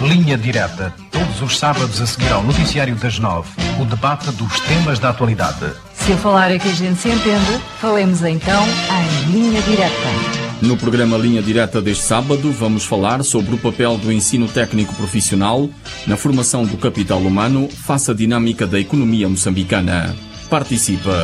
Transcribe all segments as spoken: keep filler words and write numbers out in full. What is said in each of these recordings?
Linha Direta. Todos os sábados a seguir ao noticiário das nove. O debate dos temas da atualidade. Se a falar é que a gente se entende, falemos então em Linha Direta. No programa Linha Direta deste sábado, vamos falar sobre o papel do ensino técnico profissional na formação do capital humano face à dinâmica da economia moçambicana. Participa!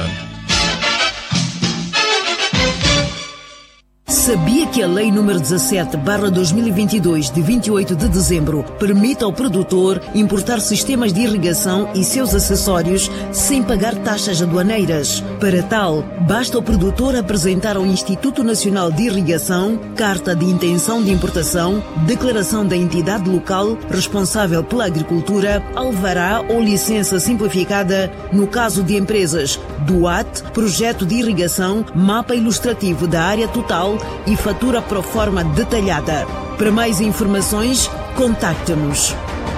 Sabia que a Lei número dezassete barra dois mil e vinte e dois, de vinte e oito de dezembro, permite ao produtor importar sistemas de irrigação e seus acessórios sem pagar taxas aduaneiras? Para tal, basta o produtor apresentar ao Instituto Nacional de Irrigação carta de intenção de importação, declaração da entidade local responsável pela agricultura, alvará ou licença simplificada no caso de empresas do A T, projeto de irrigação, mapa ilustrativo da área total e fatura pro forma detalhada. Para mais informações, contacte-nos.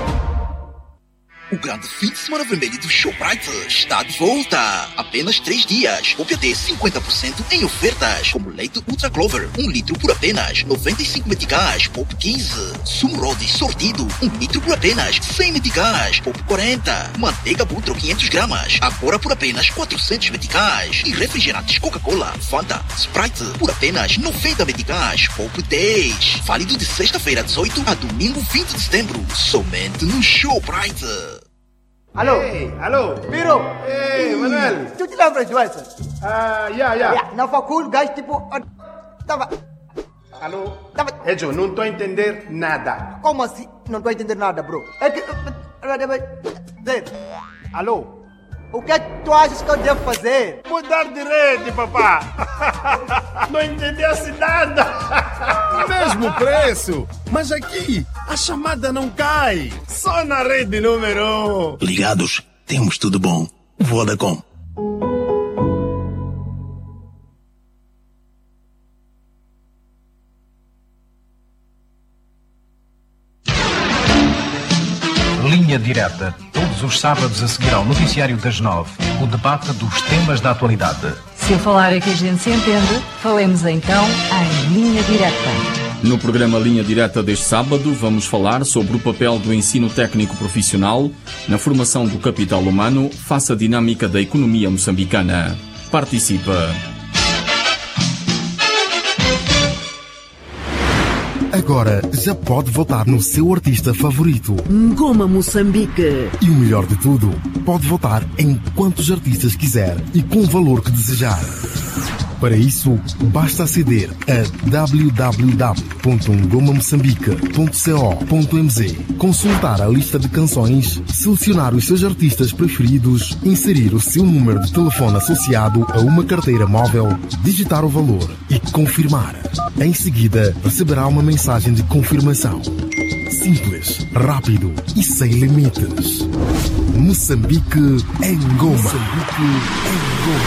O grande fim de semana vermelho do Shoprite está de volta. Apenas três dias. Poupe até cinquenta por cento em ofertas. Como leite Ultra Clover, um litro por apenas noventa e cinco meticais, poupe quinze. Sumo Rhodes sortido, um litro por apenas cem meticais, poupe quarenta. Manteiga Butro quinhentos gramas, agora por apenas quatrocentos meticais. E refrigerantes Coca-Cola, Fanta, Sprite por apenas noventa meticais, poupe dez. Válido de sexta-feira dezoito a domingo vinte de setembro. Somente no Shoprite. Alô? Hey, alô? Biro? Hey, Manuel. Tu te lembras do Edson? Ah, yeah, yeah. Yeah, na facul, o gajo tipo... Tava... Alô? Tava... Edson, não estou a entender nada. Como assim? Não estou a entender nada, bro. É que... Zé, Alô? o que é que tu achas que eu devo fazer? Mudar de rede, papá. Não entendesse nada. Mesmo preço. Mas aqui, a chamada não cai. Só na rede número um. Ligados, temos tudo bom. Vodacom. Linha Direta. Todos os sábados a seguir ao noticiário das nove. O debate dos temas da atualidade. Se a falar é que a gente se entende, falemos então em Linha Direta. No programa Linha Direta deste sábado, vamos falar sobre o papel do ensino técnico profissional na formação do capital humano face à dinâmica da economia moçambicana. Participa! Agora já pode votar no seu artista favorito. Ngoma Moçambique. E o melhor de tudo, pode votar em quantos artistas quiser e com o valor que desejar. Para isso, basta aceder a w w w ponto ngoma moçambique ponto co ponto m z, consultar a lista de canções, selecionar os seus artistas preferidos, inserir o seu número de telefone associado a uma carteira móvel, digitar o valor e confirmar. Em seguida, receberá uma mensagem de confirmação. Simples, rápido e sem limites. Moçambique em Goma. Moçambique em Goma.